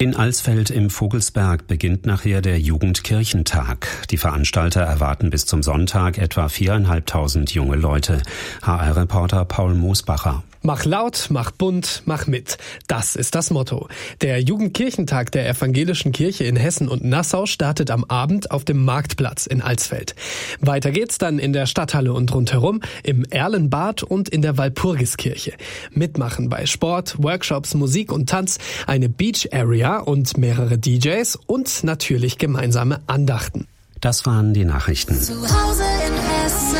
In Alsfeld im Vogelsberg beginnt nachher der Jugendkirchentag. Die Veranstalter erwarten bis zum Sonntag etwa 4.500 junge Leute. HR-Reporter Paul Moosbacher. Mach laut, mach bunt, mach mit. Das ist das Motto. Der Jugendkirchentag der Evangelischen Kirche in Hessen und Nassau startet am Abend auf dem Marktplatz in Alsfeld. Weiter geht's dann in der Stadthalle und rundherum, im Erlenbad und in der Walpurgiskirche. Mitmachen bei Sport, Workshops, Musik und Tanz, eine Beach Area und mehrere DJs und natürlich gemeinsame Andachten. Das waren die Nachrichten. Zu Hause in Hessen.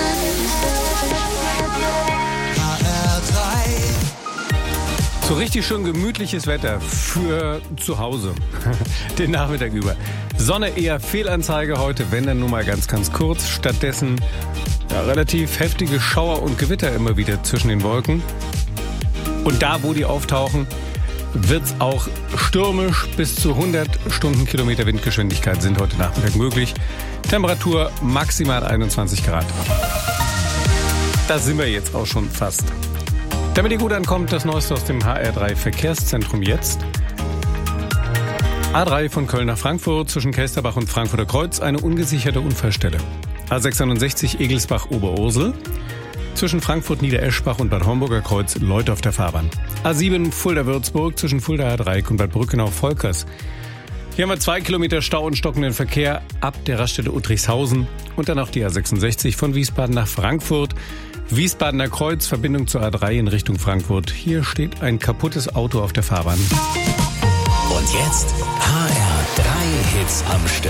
So richtig schön gemütliches Wetter für zu Hause, den Nachmittag über. Sonne eher Fehlanzeige heute, wenn dann nur mal ganz kurz. Stattdessen relativ heftige Schauer und Gewitter immer wieder zwischen den Wolken. Und da, wo die auftauchen, wird's auch stürmisch. Bis zu 100 Stundenkilometer Windgeschwindigkeit sind heute Nachmittag möglich. Temperatur maximal 21 Grad. Da sind wir jetzt auch schon fast. Damit ihr gut ankommt, das Neueste aus dem HR3 Verkehrszentrum jetzt. A3 von Köln nach Frankfurt zwischen Kelsterbach und Frankfurter Kreuz eine ungesicherte Unfallstelle. A661 Egelsbach-Oberursel zwischen Frankfurt, Niedereschbach und Bad Homburger Kreuz Leute auf der Fahrbahn. A7 Fulda-Würzburg zwischen Fulda-Dreieck und Bad Brückenau-Volkers. Hier haben wir 2 Kilometer Stau und stockenden Verkehr ab der Raststätte Uttrichshausen und dann auch die A66 von Wiesbaden nach Frankfurt. Wiesbadener Kreuz, Verbindung zur A3 in Richtung Frankfurt. Hier steht ein kaputtes Auto auf der Fahrbahn. Und jetzt HR3 Hits am Stück.